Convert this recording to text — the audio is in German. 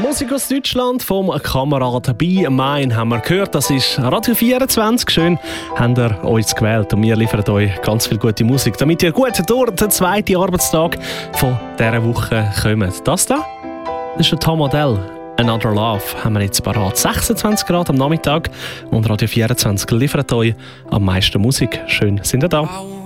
Musik aus Deutschland vom Kamerad Be Mine haben wir gehört. Das ist Radio 24. Schön, habt ihr uns gewählt. Und wir liefern euch ganz viel gute Musik, damit ihr gut durch den zweiten Arbeitstag von dieser Woche kommt. Das ist der Tom Odell. Another Love haben wir jetzt parat. 26 Grad am Nachmittag und Radio 24 liefert euch am meisten Musik. Schön, sind ihr da.